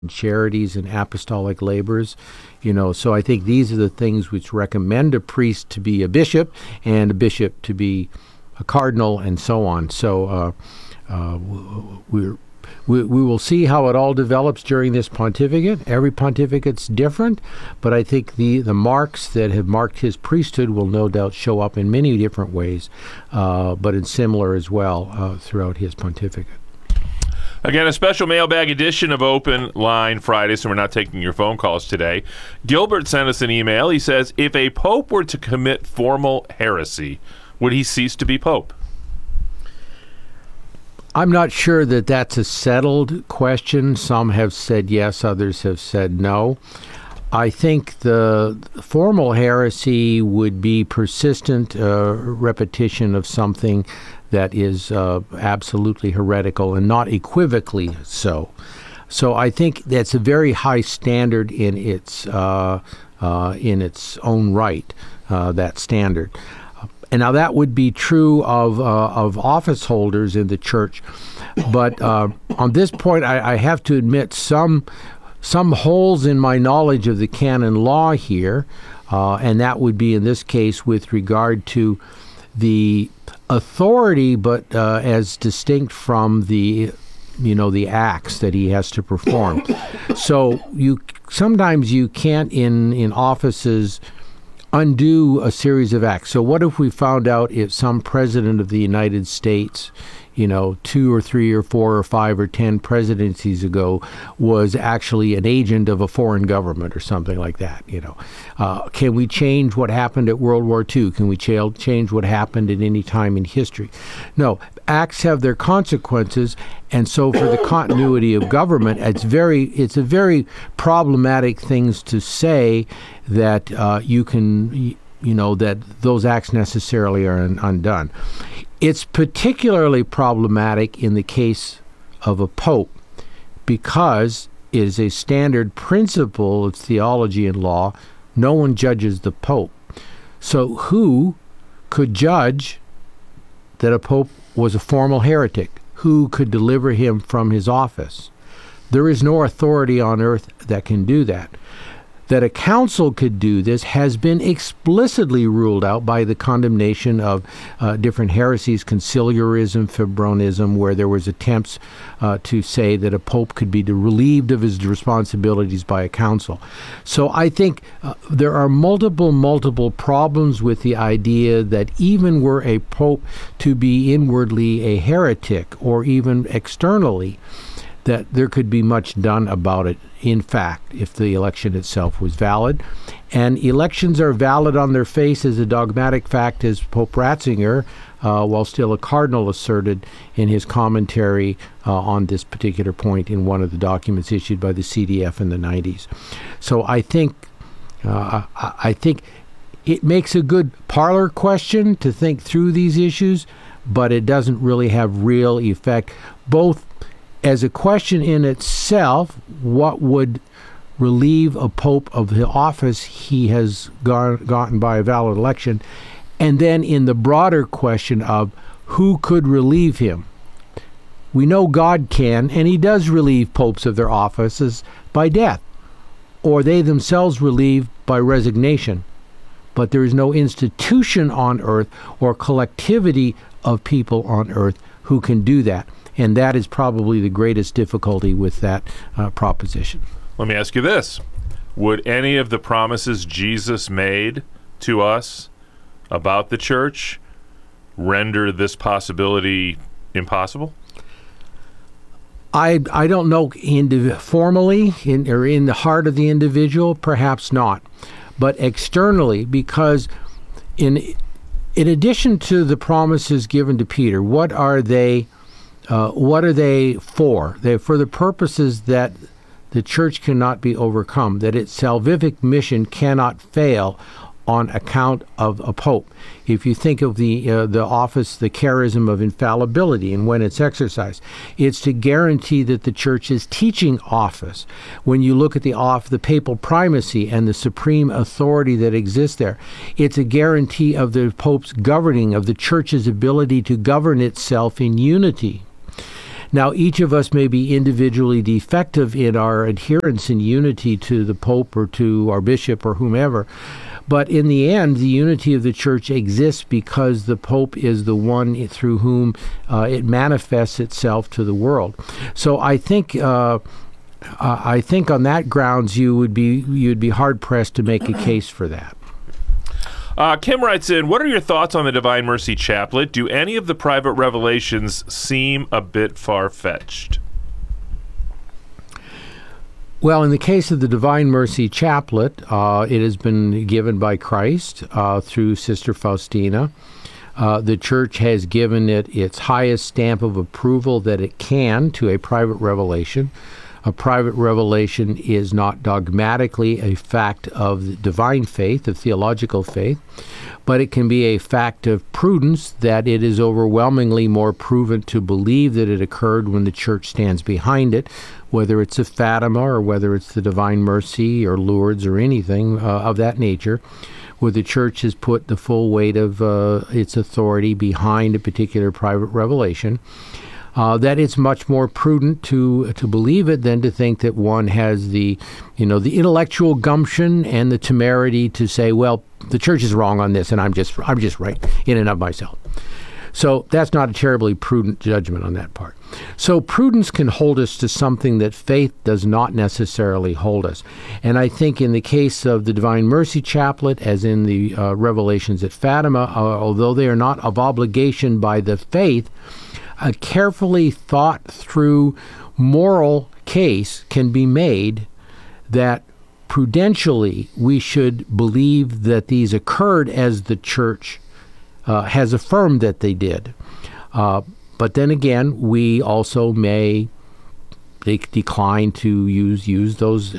charities and apostolic labors. So I think these are the things which recommend a priest to be a bishop and a bishop to be a cardinal and so on. So we will see how it all develops during this pontificate. Every pontificate's different, but I think the marks that have marked his priesthood will no doubt show up in many different ways, but in similar as well throughout his pontificate. Again, a special mailbag edition of Open Line Friday, so we're not taking your phone calls today. Gilbert sent us an email. He says, if a pope were to commit formal heresy, would he cease to be pope? I'm not sure that that's a settled question. Some have said yes, others have said no. I think the formal heresy would be persistent repetition of something that is absolutely heretical and not equivocally so. So I think that's a very high standard in its own right, that standard. And now that would be true of office holders in the church. But on this point, I have to admit some holes in my knowledge of the canon law here, and that would be in this case with regard to the authority, but as distinct from the acts that he has to perform. So sometimes you can't in offices undo a series of acts. So what if we found out if some president of the United States, 2 or 3 or 4 or 5 or 10 presidencies ago was actually an agent of a foreign government or something like that, Can we change what happened at World War II? Can we change what happened at any time in history? No, acts have their consequences, and so for the continuity of government, it's a very problematic things to say that you can, that those acts necessarily are undone. It's particularly problematic in the case of a pope because it is a standard principle of theology and law. No one judges the pope. So who could judge that a pope was a formal heretic? Who could deliver him from his office? There is no authority on earth that can do that. That a council could do this has been explicitly ruled out by the condemnation of different heresies, conciliarism, fibronism, where there was attempts to say that a pope could be relieved of his responsibilities by a council. So I think there are multiple problems with the idea that even were a pope to be inwardly a heretic or even externally, that there could be much done about it, in fact, if the election itself was valid. And elections are valid on their face as a dogmatic fact, as Pope Ratzinger, while still a cardinal, asserted in his commentary on this particular point in one of the documents issued by the CDF in the 90s. So I think it makes a good parlor question to think through these issues, but it doesn't really have real effect, both as a question in itself, what would relieve a pope of the office he has gotten by a valid election, and then in the broader question of who could relieve him. We know God can, and he does relieve popes of their offices by death, or they themselves relieved by resignation. But there is no institution on earth or collectivity of people on earth who can do that. And that is probably the greatest difficulty with that proposition. Let me ask you this. Would any of the promises Jesus made to us about the church render this possibility impossible? I don't know formally or in the heart of the individual, perhaps not. But externally, because in addition to the promises given to Peter, what are they for? They're for the purposes that the church cannot be overcome, that its salvific mission cannot fail on account of a pope. If you think of the office, the charism of infallibility, and when it's exercised, it's to guarantee that the church's teaching office. When you look at the papal primacy and the supreme authority that exists there, it's a guarantee of the pope's governing, of the church's ability to govern itself in unity. Now, each of us may be individually defective in our adherence and unity to the Pope or to our bishop or whomever. But in the end, the unity of the church exists because the Pope is the one through whom it manifests itself to the world. So I think on that grounds you'd be hard pressed to make a case for that. Kim writes in, what are your thoughts on the Divine Mercy Chaplet? Do any of the private revelations seem a bit far-fetched? Well, in the case of the Divine Mercy Chaplet, it has been given by Christ through Sister Faustina. The Church has given it its highest stamp of approval that it can to a private revelation. A private revelation is not dogmatically a fact of divine faith, of theological faith, but it can be a fact of prudence that it is overwhelmingly more proven to believe that it occurred when the Church stands behind it, whether it's a Fatima or whether it's the Divine Mercy or Lourdes or anything of that nature, where the Church has put the full weight of its authority behind a particular private revelation. That it's much more prudent to believe it than to think that one has the intellectual gumption and the temerity to say, well, the Church is wrong on this, and I'm just right in and of myself. So that's not a terribly prudent judgment on that part. So prudence can hold us to something that faith does not necessarily hold us. And I think in the case of the Divine Mercy Chaplet, as in the revelations at Fatima, although they are not of obligation by the faith, a carefully thought through moral case can be made that prudentially we should believe that these occurred as the Church has affirmed that they did. But then again, we also may decline to use those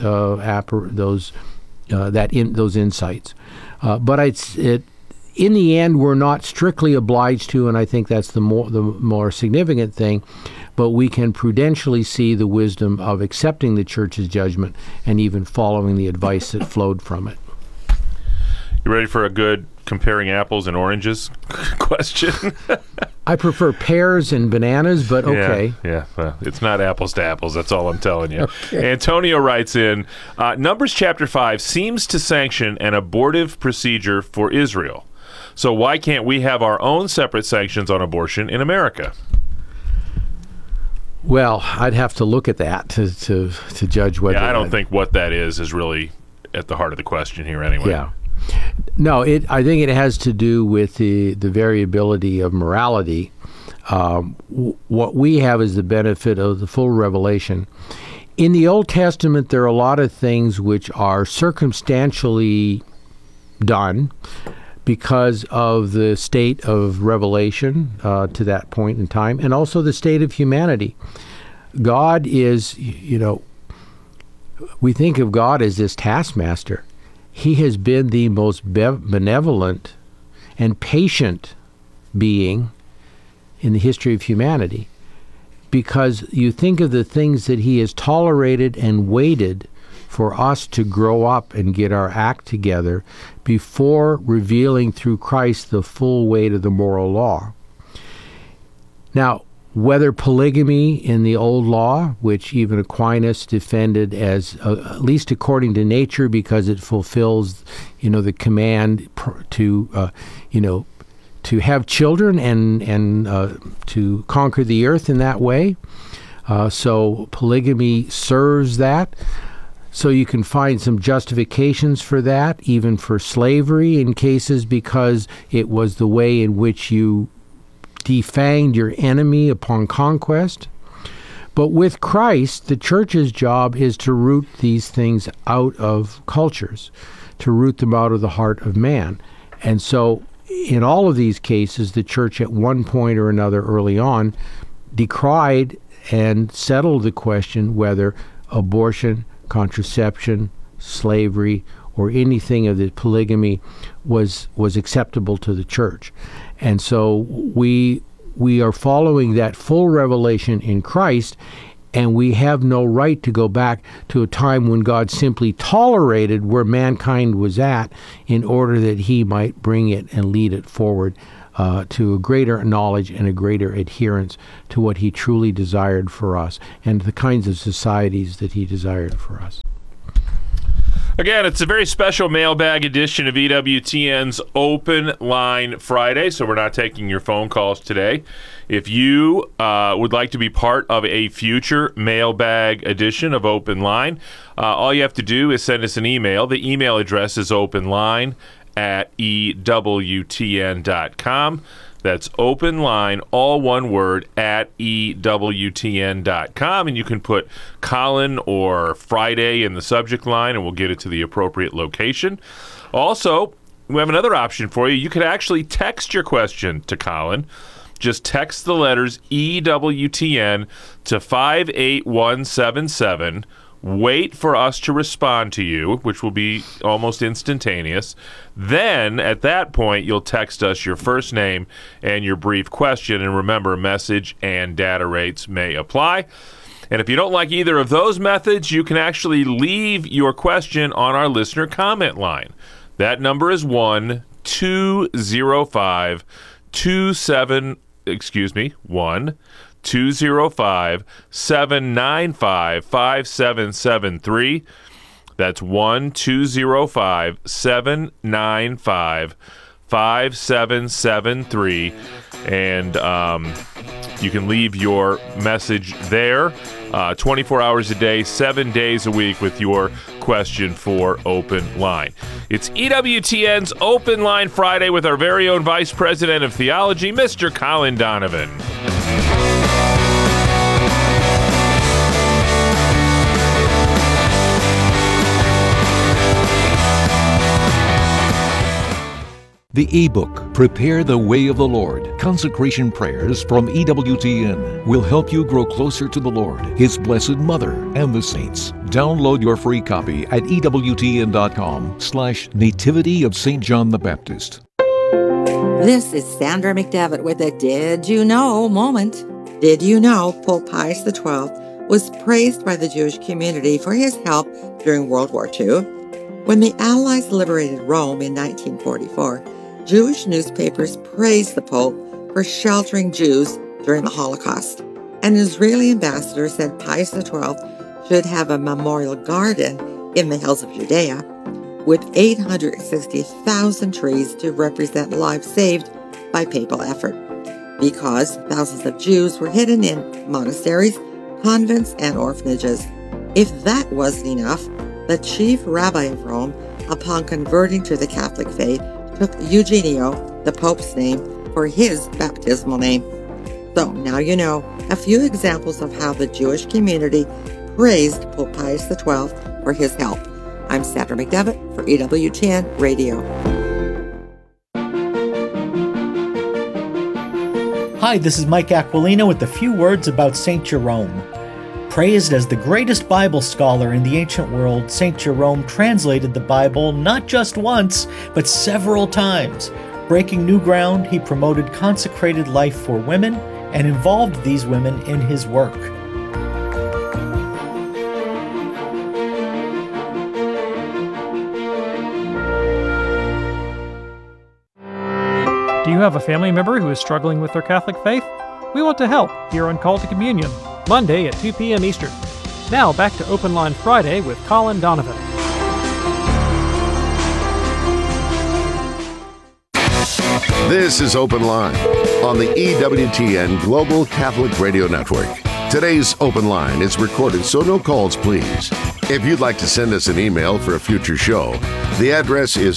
those insights. But in the end, we're not strictly obliged to, and I think that's the more significant thing. But we can prudentially see the wisdom of accepting the Church's judgment and even following the advice that flowed from it. You ready for a good comparing apples and oranges question? I prefer pears and bananas, but okay. Yeah. Well, it's not apples to apples. That's all I'm telling you. Okay. Antonio writes in, Numbers chapter 5 seems to sanction an abortive procedure for Israel. So why can't we have our own separate sanctions on abortion in America? Well, I'd have to look at that to judge whether... Yeah, I don't think what that is really at the heart of the question here anyway. Yeah. No, I think it has to do with the variability of morality. What we have is the benefit of the full revelation. In the Old Testament, there are a lot of things which are circumstantially done because of the state of revelation to that point in time, and also the state of humanity. God is, we think of God as this taskmaster. He has been the most benevolent and patient being in the history of humanity, because you think of the things that he has tolerated and waited for us to grow up and get our act together before revealing through Christ the full weight of the moral law. Now, whether polygamy in the old law, which even Aquinas defended as, at least according to nature, because it fulfills, the command to have children and to conquer the earth in that way. So polygamy serves that. So you can find some justifications for that, even for slavery in cases because it was the way in which you defanged your enemy upon conquest. But with Christ, the Church's job is to root these things out of cultures, to root them out of the heart of man. And so in all of these cases, the Church at one point or another early on decried and settled the question whether abortion, contraception, slavery, or anything of the polygamy was acceptable to the Church. And so we are following that full revelation in Christ, and we have no right to go back to a time when God simply tolerated where mankind was at in order that he might bring it and lead it forward to a greater knowledge and a greater adherence to what he truly desired for us and the kinds of societies that he desired for us. Again, it's a very special mailbag edition of EWTN's Open Line Friday, so we're not taking your phone calls today. If you would like to be part of a future mailbag edition of Open Line, all you have to do is send us an email. The email address is openline@EWTN.com. That's openline, all one word, @EWTN.com. And you can put Colin or Friday in the subject line, and we'll get it to the appropriate location. Also, we have another option for you. You could actually text your question to Colin. Just text the letters EWTN to 58177. Wait for us to respond to you, which will be almost instantaneous. Then, at that point, you'll text us your first name and your brief question. And remember, message and data rates may apply. And if you don't like either of those methods, you can actually leave your question on our listener comment line. That number is 1-205-795-5773. That's 1-205-795-5773. And you can leave your message there 24 hours a day, 7 days a week with your question for Open Line. It's EWTN's Open Line Friday with our very own Vice President of Theology, Mr. Colin Donovan. The ebook, Prepare the Way of the Lord, Consecration Prayers from EWTN, will help you grow closer to the Lord, His Blessed Mother, and the saints. Download your free copy at EWTN.com/Nativity of St. John the Baptist. This is Sandra McDevitt with a Did You Know moment. Did you know Pope Pius XII was praised by the Jewish community for his help during World War II? When the Allies liberated Rome in 1944, Jewish newspapers praised the Pope for sheltering Jews during the Holocaust. An Israeli ambassador said Pius XII should have a memorial garden in the hills of Judea with 860,000 trees to represent lives saved by papal effort, because thousands of Jews were hidden in monasteries, convents, and orphanages. If that wasn't enough, the chief rabbi of Rome, upon converting to the Catholic faith, took Eugenio, the Pope's name, for his baptismal name. So now you know a few examples of how the Jewish community praised Pope Pius XII for his help. I'm Sandra McDevitt for EWTN Radio. Hi, this is Mike Aquilino with a few words about St. Jerome. Praised as the greatest Bible scholar in the ancient world, St. Jerome translated the Bible not just once, but several times. Breaking new ground, he promoted consecrated life for women and involved these women in his work. Do you have a family member who is struggling with their Catholic faith? We want to help here on Call to Communion, Monday at 2 p.m. Eastern. Now back to Open Line Friday with Colin Donovan. This is Open Line on the EWTN Global Catholic Radio Network. Today's Open Line is recorded, so no calls, please. If you'd like to send us an email for a future show, the address is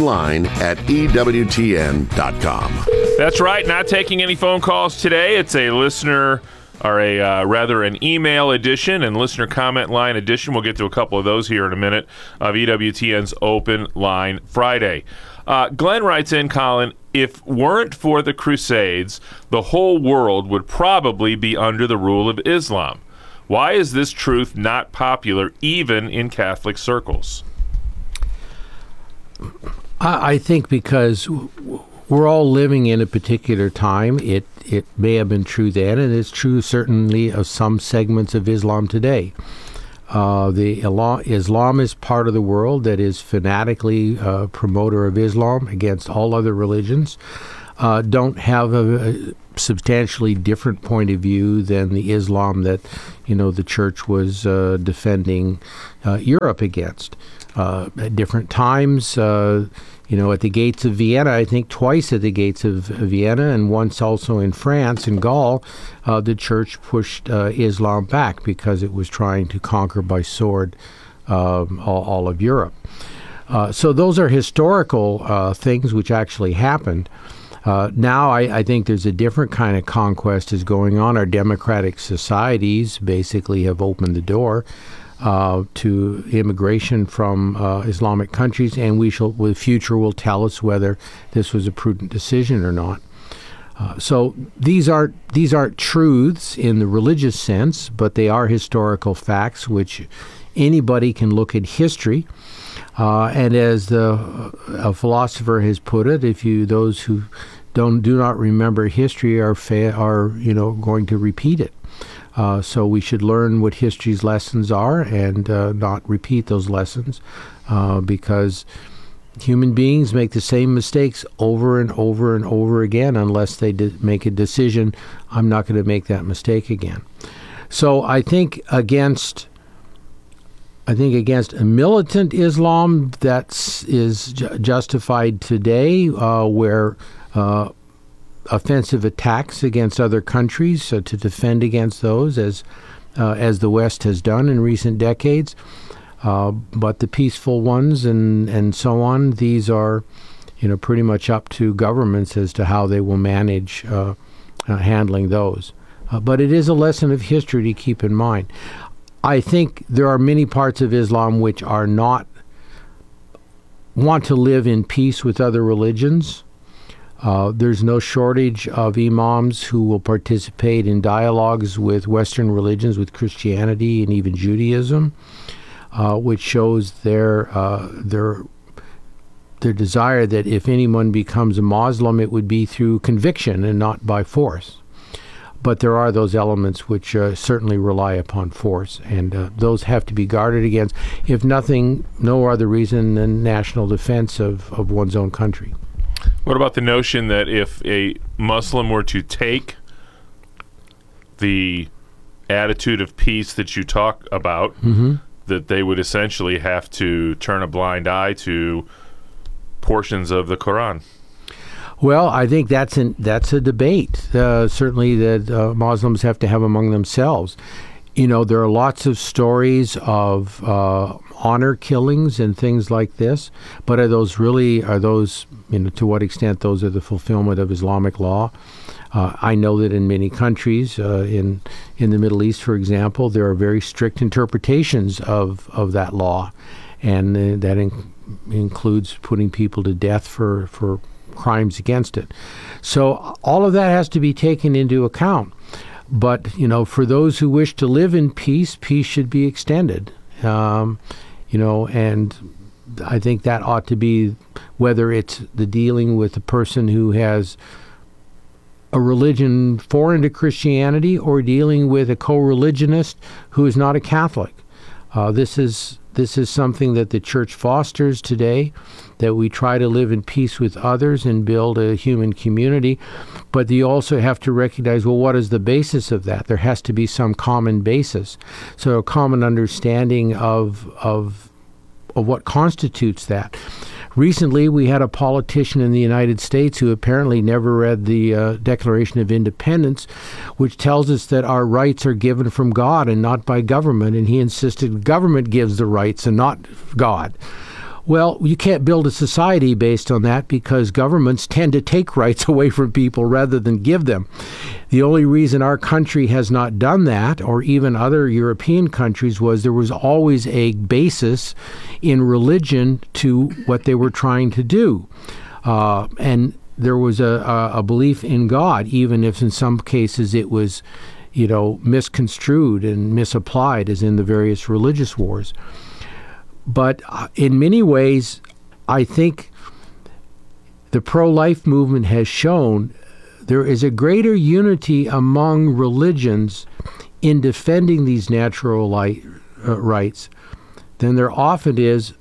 openline@EWTN.com. That's right, not taking any phone calls today. It's a listener, or an email edition and listener comment line edition. We'll get to a couple of those here in a minute of EWTN's Open Line Friday. Glenn writes in, Colin, if weren't for the Crusades, the whole world would probably be under the rule of Islam. Why is this truth not popular even in Catholic circles? I think because we're all living in a particular time. It may have been true then, and it's true certainly of some segments of Islam today. Islam is part of the world that is fanatically promoter of Islam against all other religions. don't have a substantially different point of view than the Islam that, the church was defending Europe against. At different times, at the gates of Vienna, I think twice at the gates of Vienna, and once also in France, in Gaul, the church pushed Islam back because it was trying to conquer by sword all of Europe. So those are historical things which actually happened. Now I think there's a different kind of conquest is going on. Our democratic societies basically have opened the door to immigration from Islamic countries, and the future will tell us whether this was a prudent decision or not. So these aren't truths in the religious sense, but they are historical facts which anybody can look at history. And as a philosopher has put it, those who do not remember history are going to repeat it. So we should learn what history's lessons are and not repeat those lessons, because human beings make the same mistakes over and over and over again unless they make a decision, I'm not going to make that mistake again. So I think against a militant Islam that is justified today, where offensive attacks against other countries to defend against those, as the West has done in recent decades. But the peaceful ones and so on, these are, pretty much up to governments as to how they will manage handling those. But it is a lesson of history to keep in mind. I think there are many parts of Islam which want to live in peace with other religions. There's no shortage of imams who will participate in dialogues with Western religions, with Christianity and even Judaism, which shows their desire that if anyone becomes a Muslim, it would be through conviction and not by force. But there are those elements which certainly rely upon force, and those have to be guarded against, if no other reason than national defense of one's own country. What about the notion that if a Muslim were to take the attitude of peace that you talk about, that they would essentially have to turn a blind eye to portions of the Quran? Well, I think that's a debate, certainly that Muslims have to have among themselves. There are lots of stories of honor killings and things like this, but are those to what extent those are the fulfillment of Islamic law? I know that in many countries, in the Middle East, for example, there are very strict interpretations of that law, and that includes putting people to death for crimes against it. So all of that has to be taken into account. But, for those who wish to live in peace, peace should be extended. And I think that ought to be, whether it's the dealing with a person who has a religion foreign to Christianity or dealing with a co-religionist who is not a Catholic. This is something that the church fosters today, that we try to live in peace with others and build a human community. But you also have to recognize, well, what is the basis of that? There has to be some common basis. So a common understanding of what constitutes that. Recently, we had a politician in the United States who apparently never read the Declaration of Independence, which tells us that our rights are given from God and not by government, and he insisted government gives the rights and not God. Well, you can't build a society based on that, because governments tend to take rights away from people rather than give them. The only reason our country has not done that, or even other European countries, was there was always a basis in religion to what they were trying to do. And there was a belief in God, even if in some cases it was, misconstrued and misapplied, as in the various religious wars. But in many ways, I think the pro-life movement has shown there is a greater unity among religions in defending these natural rights than there often is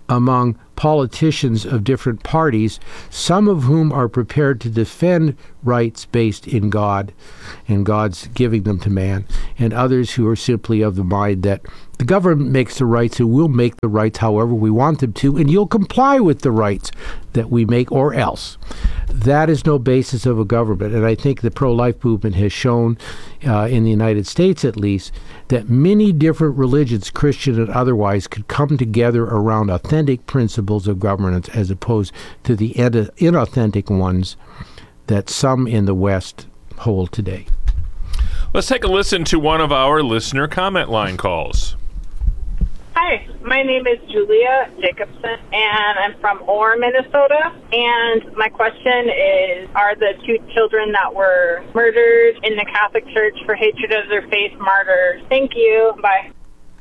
among politicians of different parties, some of whom are prepared to defend rights based in God and God's giving them to man, and others who are simply of the mind that the government makes the rights and we'll make the rights however we want them to, and you'll comply with the rights that we make or else. That is no basis of a government. And I think the pro-life movement has shown, in the United States at least, that many different religions, Christian and otherwise, could come together around authentic principles of governance as opposed to the inauthentic ones that some in the West hold today. Let's take a listen to one of our listener comment line calls. Hi, my name is Julia Jacobson, and I'm from Orr, Minnesota. And my question is, are the 2 children that were murdered in the Catholic Church for hatred of their faith martyrs? Thank you. Bye.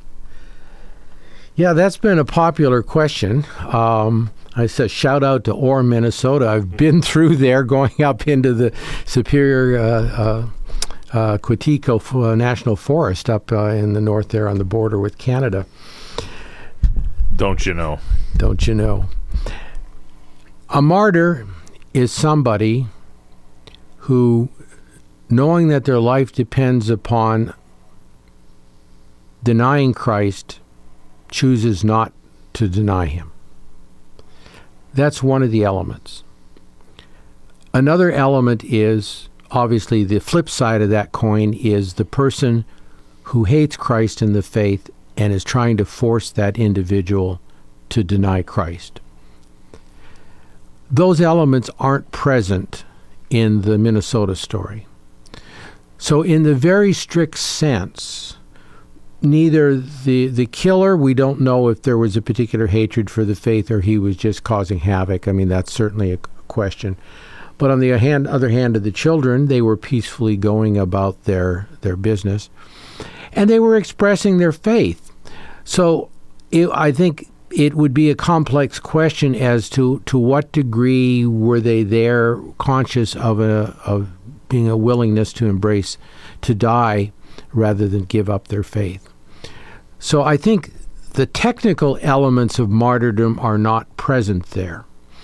Yeah, that's been a popular question. I said shout out to Orr, Minnesota. I've been through there going up into the Superior Quetico National Forest up in the north there on the border with Canada. Don't you know? Don't you know? A martyr is somebody who, knowing that their life depends upon denying Christ, chooses not to deny him. That's one of the elements. Another element is, obviously, the flip side of that coin is the person who hates Christ in the faith and is trying to force that individual to deny Christ. Those elements aren't present in the Minnesota story. So in the very strict sense, neither the killer, we don't know if there was a particular hatred for the faith or he was just causing havoc. I mean, that's certainly a question. But on the other hand of the children, they were peacefully going about their business. And they were expressing their faith. So I think it would be a complex question as to what degree were they there conscious of being a willingness to embrace, to die, rather than give up their faith. So I think the technical elements of martyrdom are not present there.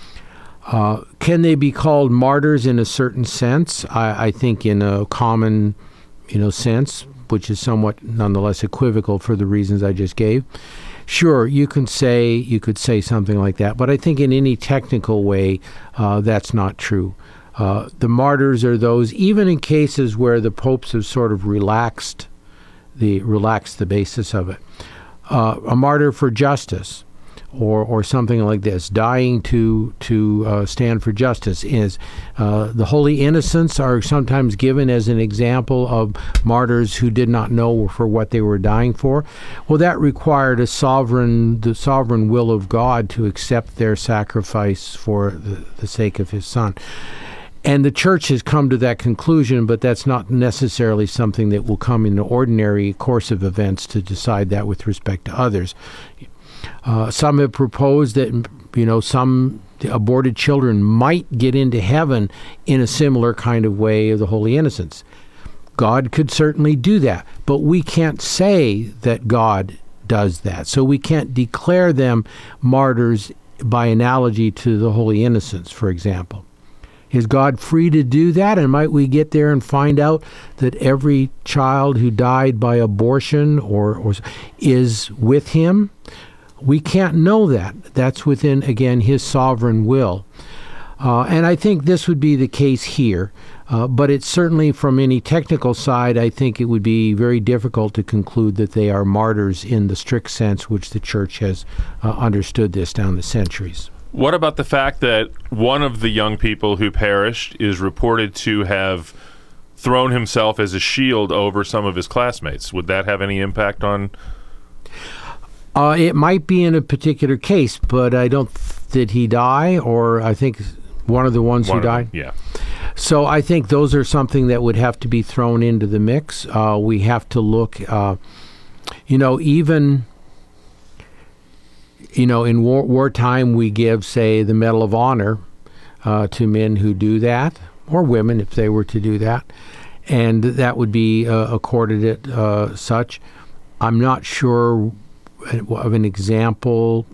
Can they be called martyrs in a certain sense? I think in a common, sense, which is somewhat nonetheless equivocal for the reasons I just gave. Sure, you could say something like that, but I think in any technical way, that's not true. The martyrs are those, even in cases where the popes have sort of relaxed the basis of it. A martyr for justice, or something like this, dying to stand for justice, is the holy innocents are sometimes given as an example of martyrs who did not know for what they were dying for. Well, that required the sovereign will of God to accept their sacrifice for the sake of his Son. And the church has come to that conclusion, but that's not necessarily something that will come in the ordinary course of events to decide that with respect to others. Some have proposed that, some aborted children might get into heaven in a similar kind of way of the holy innocents. God could certainly do that, but we can't say that God does that. So we can't declare them martyrs by analogy to the holy innocents, for example. Is God free to do that? And might we get there and find out that every child who died by abortion or is with him? We can't know that. That's within, again, his sovereign will. And I think this would be the case here. But it's certainly, from any technical side, I think it would be very difficult to conclude that they are martyrs in the strict sense which the church has understood this down the centuries. What about the fact that one of the young people who perished is reported to have thrown himself as a shield over some of his classmates? Would that have any impact on... It might be in a particular case, but I don't... Did he die? Or I think one of the ones who died? Yeah. So I think those are something that would have to be thrown into the mix. We have to look, even... in wartime, we give, say, the Medal of Honor to men who do that, or women if they were to do that, and that would be accorded it such. I'm not sure of an example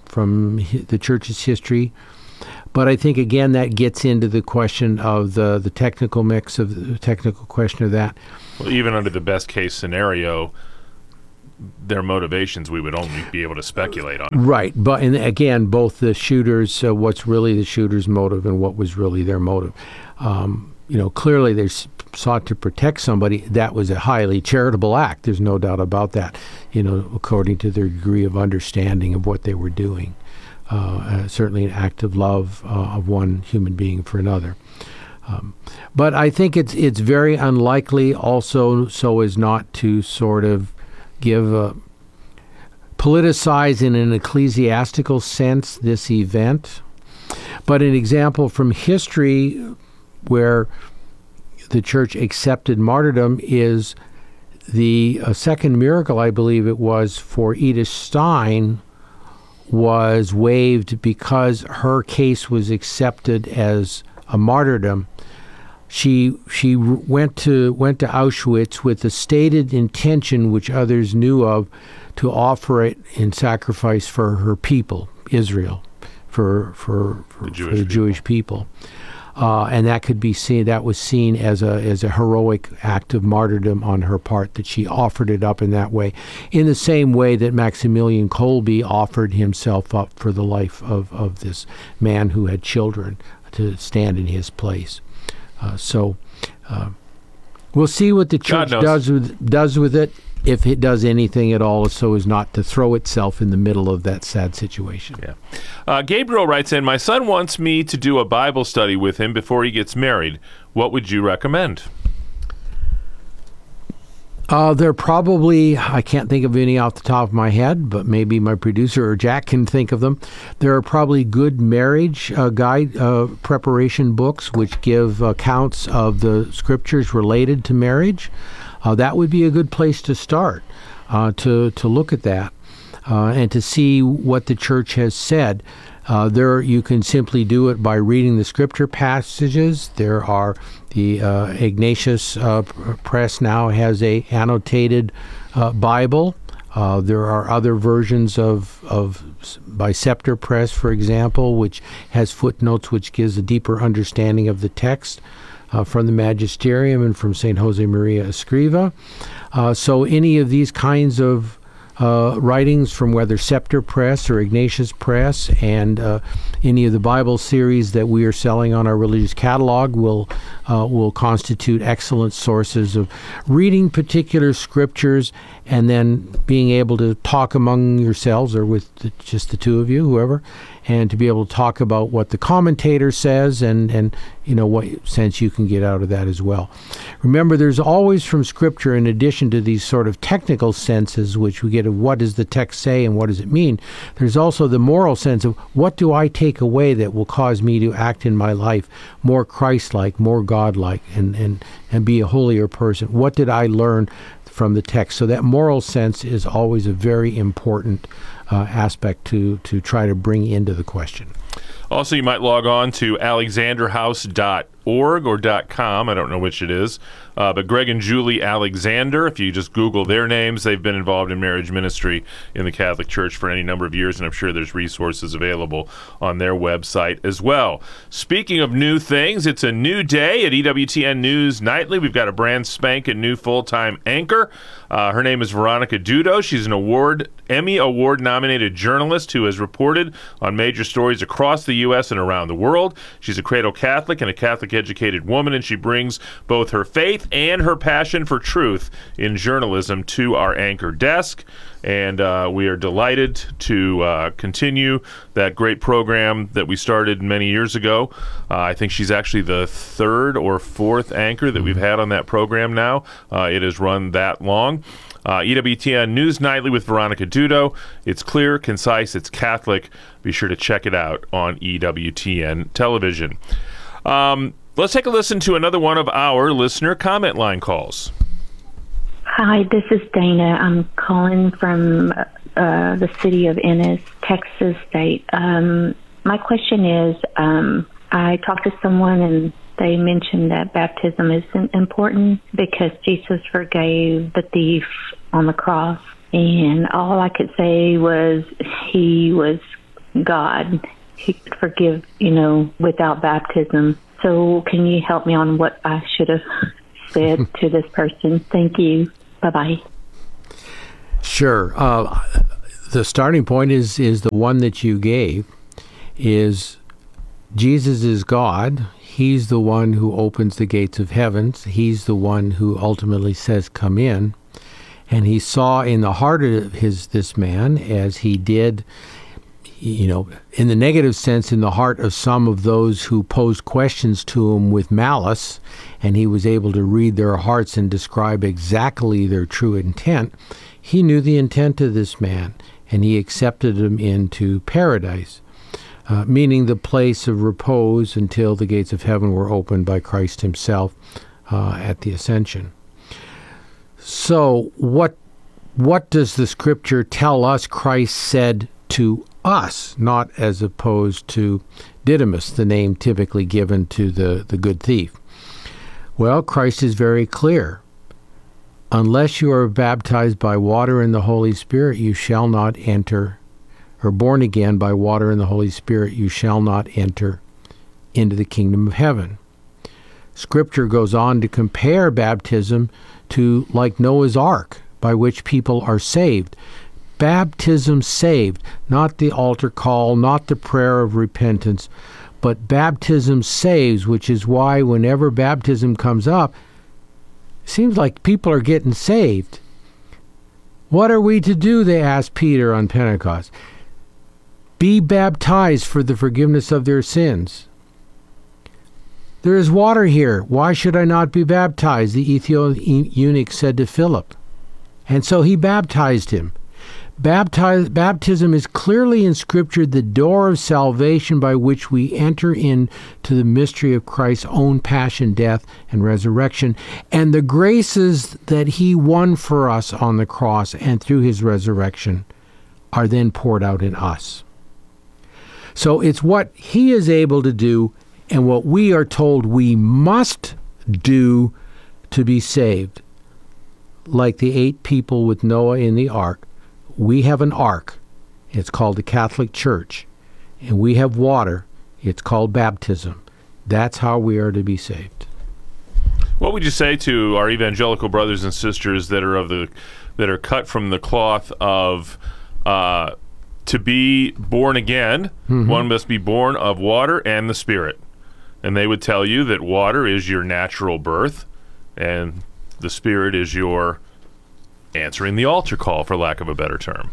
the church's history. But I think, again, that gets into the question of the technical mix, of the technical question of that. Well, even under the best case scenario, their motivations we would only be able to speculate on. Right. But and again, both the shooters, what's really the shooter's motive and what was really their motive. Clearly they sought to protect somebody. That was a highly charitable act. There's no doubt about that, according to their degree of understanding of what they were doing. Certainly an act of love of one human being for another. But I think it's very unlikely also so as not to sort of give politicize in an ecclesiastical sense this event. But an example from history where the church accepted martyrdom is the second miracle, I believe it was, for Edith Stein was waived because her case was accepted as a martyrdom. She went to Auschwitz with the stated intention, which others knew of, to offer it in sacrifice for her people, Israel, for the Jewish people. And that could be seen. That was seen as a heroic act of martyrdom on her part, that she offered it up in that way, in the same way that Maximilian Kolbe offered himself up for the life of this man who had children to stand in his place. So we'll see what the church does with it, if it does anything at all, so as not to throw itself in the middle of that sad situation. Yeah. Gabriel writes in, my son wants me to do a Bible study with him before he gets married. What would you recommend? There probably, I can't think of any off the top of my head, but maybe my producer or Jack can think of them. There are probably good marriage guide preparation books which give accounts of the scriptures related to marriage. That would be a good place to start, to look at that and to see what the church has said. There, you can simply do it by reading the scripture passages. There are the Ignatius Press now has a annotated Bible. There are other versions by Scepter Press, for example, which has footnotes, which gives a deeper understanding of the text. From the Magisterium and from St. Jose Maria Escriva. So any of these kinds of writings from whether Scepter Press or Ignatius Press and any of the Bible series that we are selling on our religious catalog will constitute excellent sources of reading particular scriptures and then being able to talk among yourselves or with just the two of you, whoever, and to be able to talk about what the commentator says and what sense you can get out of that as well. Remember, there's always from Scripture, in addition to these sort of technical senses, which we get of what does the text say and what does it mean, there's also the moral sense of what do I take away that will cause me to act in my life more Christ-like, more God-like, and be a holier person. What did I learn from the text? So that moral sense is always a very important aspect to try to bring into the question. Also, you might log on to alexanderhouse.org or .com. I don't know which it is. But Greg and Julie Alexander, if you just Google their names, they've been involved in marriage ministry in the Catholic Church for any number of years, and I'm sure there's resources available on their website as well. Speaking of new things, it's a new day at EWTN News Nightly. We've got a brand spanking new full-time anchor. Her name is Veronica Dudo. She's an Emmy Award-nominated journalist who has reported on major stories across the U.S. and around the world. She's a cradle Catholic and a Catholic-educated woman, and she brings both her faith and her passion for truth in journalism to our anchor desk. And we are delighted to continue that great program that we started many years ago. I think she's actually the third or fourth anchor that we've had on that program now. It has run that long. EWTN News Nightly with Veronica Dudo. It's clear, concise, it's Catholic. Be sure to check it out on EWTN television. Let's take a listen to another one of our listener comment line calls. Hi, this is Dana. I'm calling from the city of Ennis, Texas State. My question is, I talked to someone and they mentioned that baptism isn't important because Jesus forgave the thief on the cross. And all I could say was he was God. He could forgive, without baptism. So can you help me on what I should have said to this person? Thank you. Bye-bye. Sure. The starting point is the one that you gave, is Jesus is God. He's the one who opens the gates of heavens. He's the one who ultimately says, come in. And he saw in the heart of this man, as he did, in the negative sense, in the heart of some of those who posed questions to him with malice, and he was able to read their hearts and describe exactly their true intent. He knew the intent of this man, and he accepted him into paradise, meaning the place of repose until the gates of heaven were opened by Christ himself at the ascension. So what does the scripture tell us Christ said to us, not as opposed to Didymus, the name typically given to the good thief? Well, Christ is very clear. Unless you are baptized by water and the Holy Spirit, you shall not enter, or born again by water and the Holy Spirit, you shall not enter into the kingdom of heaven. Scripture goes on to compare baptism to like Noah's Ark, by which people are saved. Baptism saved, not the altar call, not the prayer of repentance, but baptism saves, which is why whenever baptism comes up, it seems like people are getting saved. What are we to do, they asked Peter on Pentecost. Be baptized for the forgiveness of their sins. There is water here. Why should I not be baptized? The Ethiopian eunuch said to Philip. And so he baptized him. Baptism is clearly in Scripture the door of salvation by which we enter into the mystery of Christ's own passion, death, and resurrection, and the graces that he won for us on the cross and through his resurrection are then poured out in us. So it's what he is able to do and what we are told we must do to be saved. Like the 8 people with Noah in the ark, we have an ark. It's called the Catholic Church. And we have water. It's called baptism. That's how we are to be saved. What would you say to our evangelical brothers and sisters that are cut from the cloth of to be born again, one must be born of water and the Spirit? And they would tell you that water is your natural birth, and the Spirit is your answering the altar call, for lack of a better term.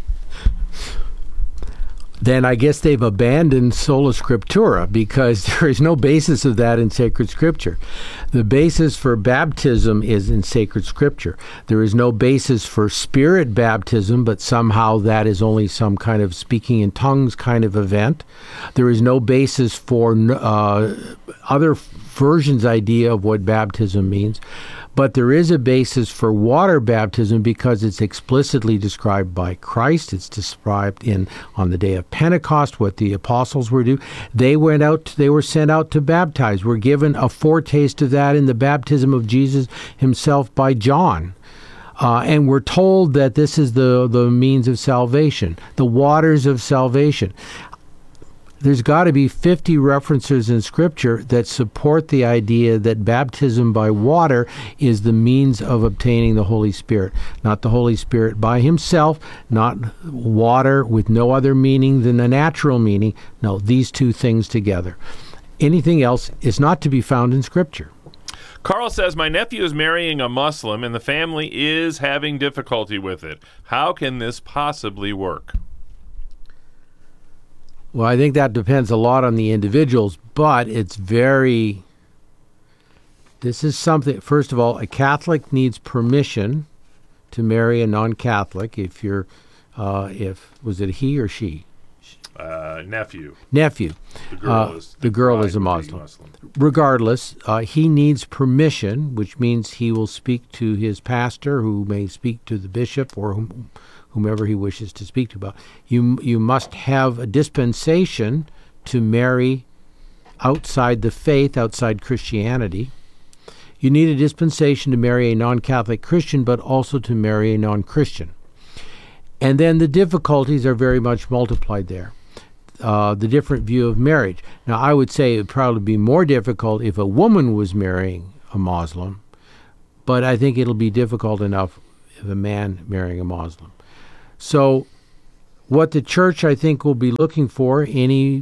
Then I guess they've abandoned sola scriptura, because there is no basis of that in sacred scripture. The basis for baptism is in sacred scripture. There is no basis for spirit baptism, but somehow that is only some kind of speaking in tongues kind of event. There is no basis for other versions' idea of what baptism means. But there is a basis for water baptism because it's explicitly described by Christ. It's described on the day of Pentecost, what the apostles were doing. They were sent out to baptize. We're given a foretaste of that in the baptism of Jesus himself by John. And we're told that this is the means of salvation, the waters of salvation. There's got to be 50 references in Scripture that support the idea that baptism by water is the means of obtaining the Holy Spirit. Not the Holy Spirit by himself, not water with no other meaning than a natural meaning. No, these two things together. Anything else is not to be found in Scripture. Carl says, my nephew is marrying a Muslim and the family is having difficulty with it. How can this possibly work? Well, I think that depends a lot on the individuals, but this is something, first of all, a Catholic needs permission to marry a non-Catholic was it he or she? Nephew. The girl is a Muslim. Regardless, he needs permission, which means he will speak to his pastor, who may speak to the bishop or whomever he wishes to speak to about. You must have a dispensation to marry outside the faith, outside Christianity. You need a dispensation to marry a non-Catholic Christian, but also to marry a non-Christian. And then the difficulties are very much multiplied there. the different view of marriage. Now, I would say it would probably be more difficult if a woman was marrying a Muslim, but I think it'll be difficult enough if a man marrying a Muslim. So what the church, I think, will be looking for, any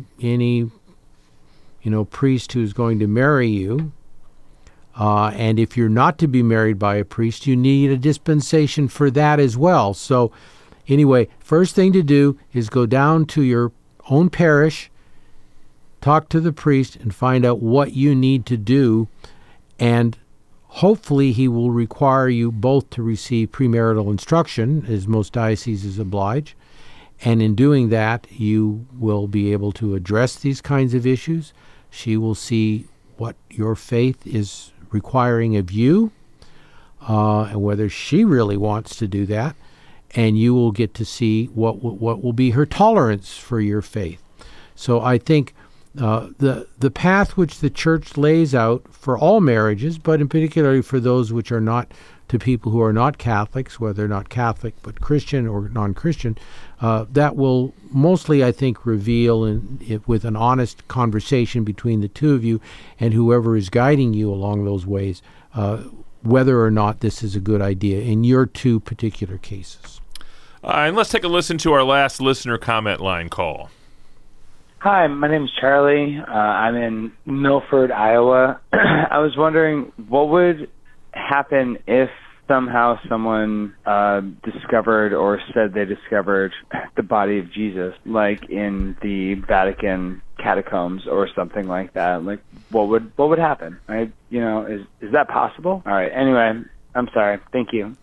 priest who's going to marry you, and if you're not to be married by a priest, you need a dispensation for that as well. So anyway, first thing to do is go down to your own parish, talk to the priest, and find out what you need to do, and hopefully he will require you both to receive premarital instruction, as most dioceses oblige, and in doing that, you will be able to address these kinds of issues. She will see what your faith is requiring of you, and whether she really wants to do that, and you will get to see what will be her tolerance for your faith. So I think the path which the church lays out for all marriages, but in particular for those which are not to people who are not Catholics, whether not Catholic but Christian or non-Christian, that will mostly, I think, reveal with an honest conversation between the two of you and whoever is guiding you along those ways, whether or not this is a good idea in your two particular cases. And let's take a listen to our last listener comment line call. Hi, my name is Charlie. I'm in Milford, Iowa. I was wondering what would happen if somehow someone discovered or said they discovered the body of Jesus, like in the Vatican catacombs or something like that. Like, what would happen? Is that possible? All right. Anyway, I'm sorry. Thank you.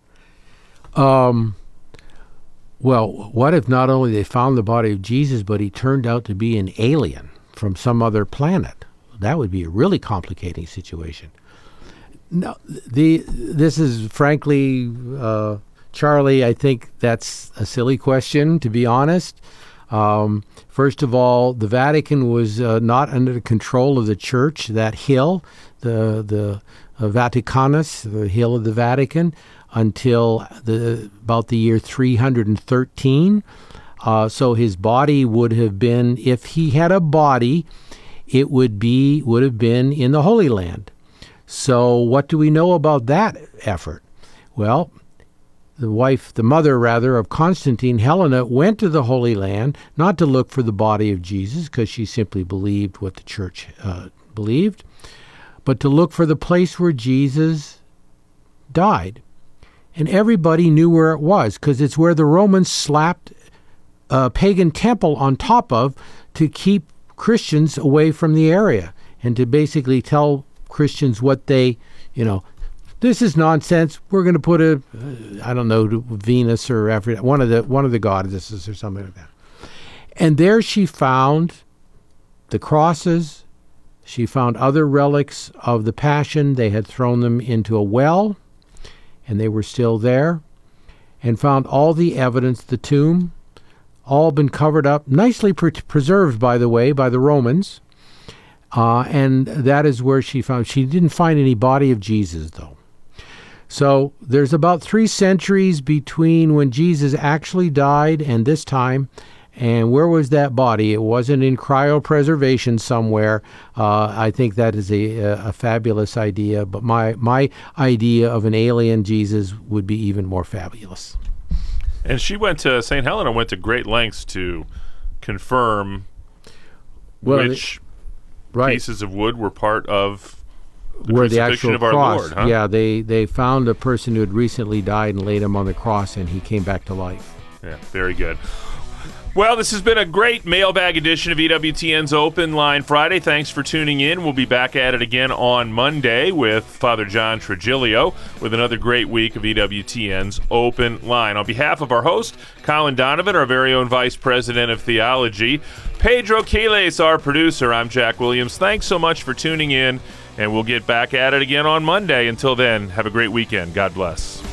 Well, what if not only they found the body of Jesus, but he turned out to be an alien from some other planet? That would be a really complicating situation. No, this is frankly, Charlie, I think that's a silly question, to be honest. First of all, the Vatican was not under the control of the church. That hill, the Vaticanus, the hill of the Vatican, until about the year 313. So his body would have been, if he had a body, it would have been in the Holy Land. So what do we know about that effort? Well, the mother of Constantine, Helena, went to the Holy Land, not to look for the body of Jesus, because she simply believed what the church believed, but to look for the place where Jesus died. And everybody knew where it was, because it's where the Romans slapped a pagan temple on top of to keep Christians away from the area, and to basically tell Christians what they, this is nonsense. We're going to put Venus or Aphrodite, one of the goddesses or something like that. And there she found the crosses. She found other relics of the Passion. They had thrown them into a well, and they were still there, and found all the evidence, the tomb, all been covered up, nicely preserved, by the way, by the Romans. And that is where she didn't find any body of Jesus, though. So there's about 3 centuries between when Jesus actually died and this time. And where was that body? It wasn't in cryopreservation somewhere. I think that is a fabulous idea. But my idea of an alien Jesus would be even more fabulous. And St. Helena went to great lengths to confirm which pieces of wood were part of the crucifixion of our Lord. Huh? Yeah, they found a person who had recently died and laid him on the cross, and he came back to life. Yeah, very good. Well, this has been a great mailbag edition of EWTN's Open Line Friday. Thanks for tuning in. We'll be back at it again on Monday with Father John Trigilio with another great week of EWTN's Open Line. On behalf of our host, Colin Donovan, our very own Vice President of Theology, Pedro Quiles, our producer, I'm Jack Williams. Thanks so much for tuning in, and we'll get back at it again on Monday. Until then, have a great weekend. God bless.